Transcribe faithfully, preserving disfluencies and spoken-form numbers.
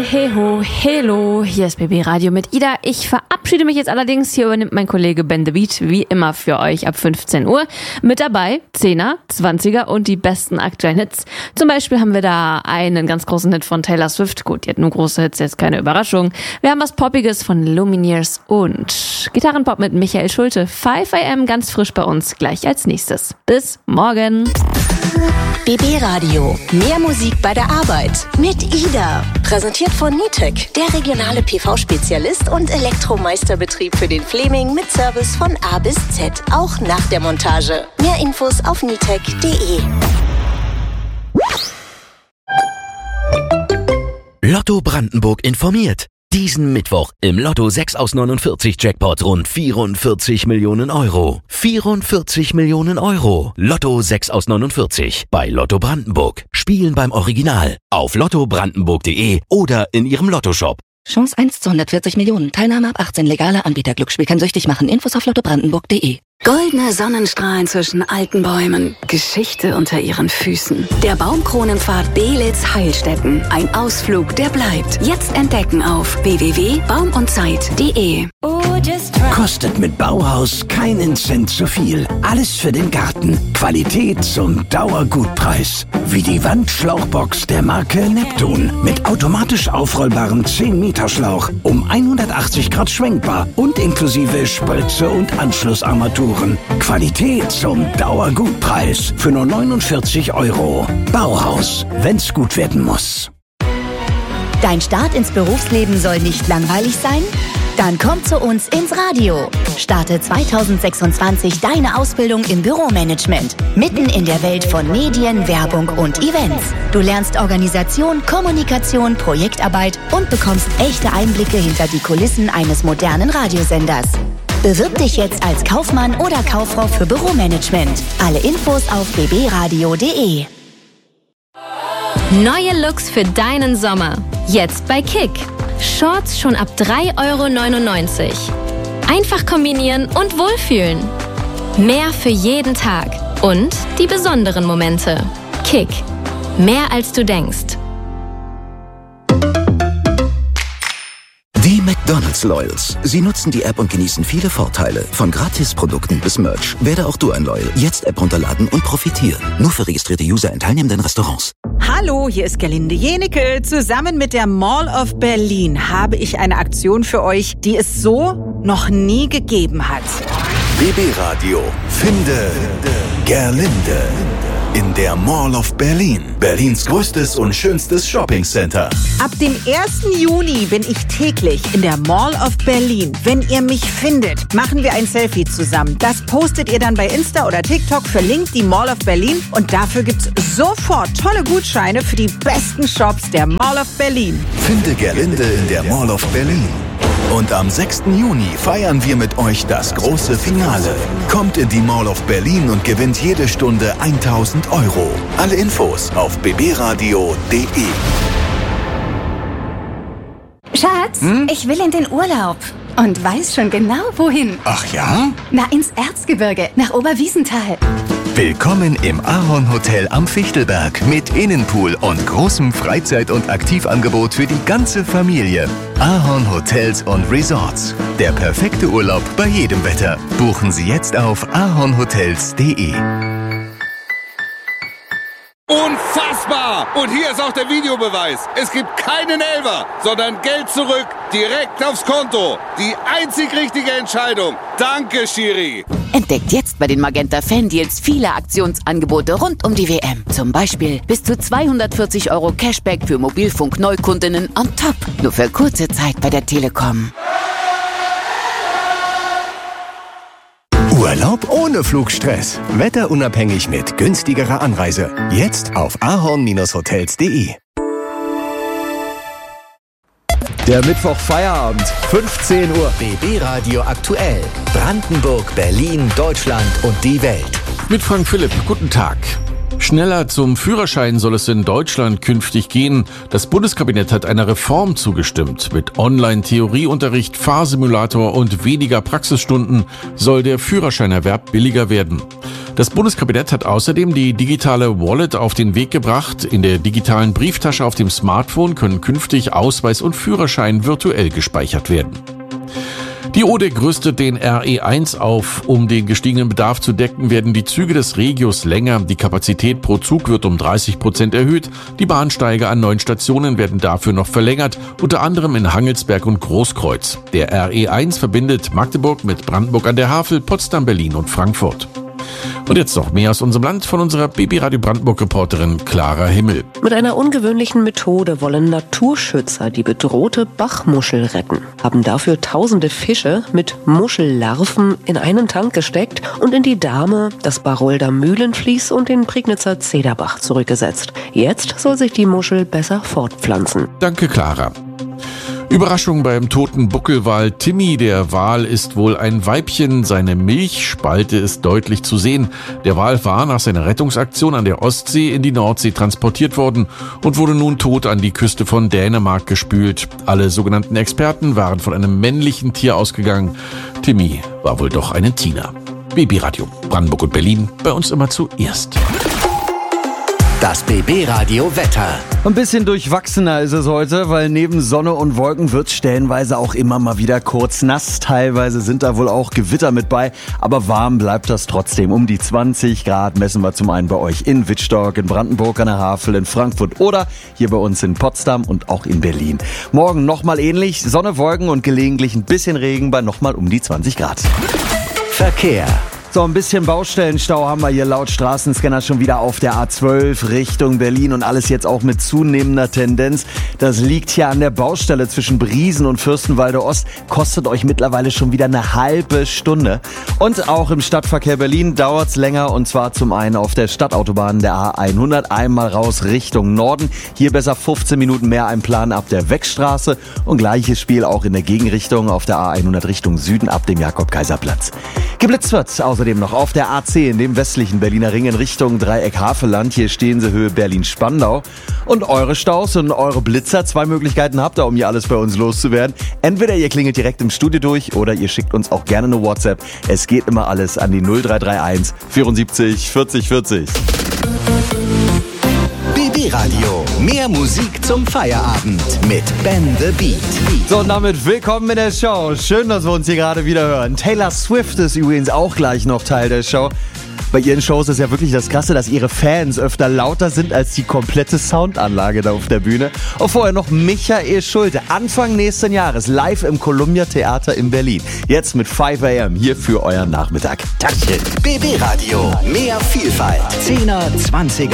Hey ho, hello, hier ist B B Radio mit Ida. Ich verabschiede mich jetzt allerdings. Hier übernimmt mein Kollege Ben the Beat wie immer für euch ab fünfzehn Uhr. Mit dabei Zehner, Zwanziger und die besten aktuellen Hits. Zum Beispiel haben wir da einen ganz großen Hit von Taylor Swift. Gut, die hat nur große Hits, jetzt keine Überraschung. Wir haben was Poppiges von Lumineers und Gitarrenpop mit Michael Schulte. fünf a m ganz frisch bei uns, gleich als nächstes. Bis morgen. B B Radio. Mehr Musik bei der Arbeit. Mit Ida. Präsentiert von Nitec, der regionale P V-Spezialist und Elektromeisterbetrieb für den Fleming mit Service von A bis Z. Auch nach der Montage. Mehr Infos auf nitec punkt de. Lotto Brandenburg informiert. Diesen Mittwoch im Lotto sechs aus neunundvierzig Jackpot rund vierundvierzig Millionen Euro. vierundvierzig Millionen Euro. Lotto sechs aus neunundvierzig bei Lotto Brandenburg. Spielen beim Original auf lotto brandenburg punkt de oder in ihrem Lottoshop. Chance eins zu hundertvierzig Millionen. Teilnahme ab achtzehn. Legaler Anbieter. Glücksspiel kann süchtig machen. Infos auf lotto brandenburg punkt de. Goldene Sonnenstrahlen zwischen alten Bäumen. Geschichte unter ihren Füßen. Der Baumkronenpfad Belitz Heilstätten. Ein Ausflug, der bleibt. Jetzt entdecken auf w w w punkt baum und zeit punkt de. Kostet mit Bauhaus keinen Cent zu viel. Alles für den Garten. Qualität zum Dauergutpreis. Wie die Wandschlauchbox der Marke Neptun. Mit automatisch aufrollbarem zehn Meter Schlauch. Um hundertachtzig Grad schwenkbar. Und inklusive Spölze und Anschlussarmaturen. Qualität zum Dauergutpreis. Für nur neunundvierzig Euro. Bauhaus. Wenn's gut werden muss. Dein Start ins Berufsleben soll nicht langweilig sein? Dann komm zu uns ins Radio. Starte zweitausendsechsundzwanzig deine Ausbildung im Büromanagement. Mitten in der Welt von Medien, Werbung und Events. Du lernst Organisation, Kommunikation, Projektarbeit und bekommst echte Einblicke hinter die Kulissen eines modernen Radiosenders. Bewirb dich jetzt als Kaufmann oder Kauffrau für Büromanagement. Alle Infos auf b b radio punkt de. Neue Looks für deinen Sommer. Jetzt bei Kick. Shorts schon ab drei Euro neunundneunzig. Einfach kombinieren und wohlfühlen. Mehr für jeden Tag. Und die besonderen Momente. Kick. Mehr als du denkst. Die McDonald's Loyals. Sie nutzen die App und genießen viele Vorteile. Von Gratisprodukten bis Merch. Werde auch du ein Loyal. Jetzt App runterladen und profitieren. Nur für registrierte User in teilnehmenden Restaurants. Hallo, hier ist Gerlinde Jenecke. Zusammen mit der Mall of Berlin habe ich eine Aktion für euch, die es so noch nie gegeben hat. B B Radio. Finde Gerlinde. In der Mall of Berlin. Berlins größtes und schönstes Shoppingcenter. Ab dem ersten Juni bin ich täglich in der Mall of Berlin. Wenn ihr mich findet, machen wir ein Selfie zusammen. Das postet ihr dann bei Insta oder TikTok, verlinkt die Mall of Berlin und dafür gibt's sofort tolle Gutscheine für die besten Shops der Mall of Berlin. Finde Gerlinde in der Mall of Berlin. Und am sechsten Juni feiern wir mit euch das große Finale. Kommt in die Mall of Berlin und gewinnt jede Stunde tausend Euro. Alle Infos auf b b radio punkt de. Schatz, hm? Ich will in den Urlaub. Und weiß schon genau, wohin. Ach ja? Na, ins Erzgebirge, nach Oberwiesenthal. Willkommen im Ahorn Hotel am Fichtelberg mit Innenpool und großem Freizeit- und Aktivangebot für die ganze Familie. Ahorn Hotels und Resorts. Der perfekte Urlaub bei jedem Wetter. Buchen Sie jetzt auf ahornhotels punkt de. Unfassbar! Und hier ist auch der Videobeweis. Es gibt keinen Elfer, sondern Geld zurück, direkt aufs Konto. Die einzig richtige Entscheidung. Danke, Schiri. Entdeckt jetzt bei den Magenta Fan-Deals viele Aktionsangebote rund um die W M. Zum Beispiel bis zu zweihundertvierzig Euro Cashback für Mobilfunk-Neukundinnen on top. Nur für kurze Zeit bei der Telekom. Urlaub ohne Flugstress. Wetterunabhängig mit günstigerer Anreise. Jetzt auf ahorn hotels punkt de. Der Mittwoch Feierabend, fünfzehn Uhr. B B Radio aktuell. Brandenburg, Berlin, Deutschland und die Welt. Mit Frank Philipp, guten Tag. Schneller zum Führerschein soll es in Deutschland künftig gehen. Das Bundeskabinett hat einer Reform zugestimmt. Mit Online-Theorieunterricht, Fahrsimulator und weniger Praxisstunden soll der Führerscheinerwerb billiger werden. Das Bundeskabinett hat außerdem die digitale Wallet auf den Weg gebracht. In der digitalen Brieftasche auf dem Smartphone können künftig Ausweis und Führerschein virtuell gespeichert werden. Die O D E C rüstet den R E eins auf. Um den gestiegenen Bedarf zu decken, werden die Züge des Regios länger. Die Kapazität pro Zug wird um dreißig Prozent erhöht. Die Bahnsteige an neuen Stationen werden dafür noch verlängert, unter anderem in Hangelsberg und Großkreuz. Der R E eins verbindet Magdeburg mit Brandenburg an der Havel, Potsdam, Berlin und Frankfurt. Und jetzt noch mehr aus unserem Land von unserer B B Radio Brandenburg-Reporterin Clara Himmel. Mit einer ungewöhnlichen Methode wollen Naturschützer die bedrohte Bachmuschel retten, haben dafür tausende Fische mit Muschellarven in einen Tank gesteckt und in die Dahme, das Barolder Mühlenfließ und den Prignitzer Zederbach zurückgesetzt. Jetzt soll sich die Muschel besser fortpflanzen. Danke, Clara. Überraschung beim toten Buckelwal Timmy. Der Wal ist wohl ein Weibchen. Seine Milchspalte ist deutlich zu sehen. Der Wal war nach seiner Rettungsaktion an der Ostsee in die Nordsee transportiert worden und wurde nun tot an die Küste von Dänemark gespült. Alle sogenannten Experten waren von einem männlichen Tier ausgegangen. Timmy war wohl doch eine Tina. B B Radio Brandenburg und Berlin, bei uns immer zuerst. Das B B Radio Wetter. Ein bisschen durchwachsener ist es heute, weil neben Sonne und Wolken wird stellenweise auch immer mal wieder kurz nass. Teilweise sind da wohl auch Gewitter mit bei, aber warm bleibt das trotzdem. Um die zwanzig Grad messen wir zum einen bei euch in Wittstock, in Brandenburg an der Havel, in Frankfurt oder hier bei uns in Potsdam und auch in Berlin. Morgen nochmal ähnlich, Sonne, Wolken und gelegentlich ein bisschen Regen bei nochmal um die zwanzig Grad. Verkehr. So, ein bisschen Baustellenstau haben wir hier laut Straßenscanner schon wieder auf der A zwölf Richtung Berlin und alles jetzt auch mit zunehmender Tendenz. Das liegt hier an der Baustelle zwischen Briesen und Fürstenwalde Ost. Kostet euch mittlerweile schon wieder eine halbe Stunde. Und auch im Stadtverkehr Berlin dauert's länger und zwar zum einen auf der Stadtautobahn der A hundert einmal raus Richtung Norden. Hier besser fünfzehn Minuten mehr einplanen ab der Weckstraße und gleiches Spiel auch in der Gegenrichtung auf der A hundert Richtung Süden ab dem Jakob-Kaiser-Platz. Geblitzt wird's außerdem noch auf der A zehn, dem westlichen Berliner Ring in Richtung Dreieck-Havelland. Hier stehen sie Höhe Berlin-Spandau. Und eure Staus und eure Blitzer, zwei Möglichkeiten habt ihr, um hier alles bei uns loszuwerden. Entweder ihr klingelt direkt im Studio durch oder ihr schickt uns auch gerne eine WhatsApp. Es geht immer alles an die null drei drei eins vierundsiebzig vierzig vierzig. B B Radio. Mehr Musik zum Feierabend mit Ben the Beat. So, und damit willkommen in der Show. Schön, dass wir uns hier gerade wieder hören. Taylor Swift ist übrigens auch gleich noch Teil der Show. Bei ihren Shows ist ja wirklich das Krasse, dass ihre Fans öfter lauter sind als die komplette Soundanlage da auf der Bühne. Und vorher noch Michael Schulte. Anfang nächsten Jahres live im Columbia Theater in Berlin. Jetzt mit fünf a m hier für euren Nachmittag. Tackchen. B B Radio. Mehr Vielfalt. zehner, zwanziger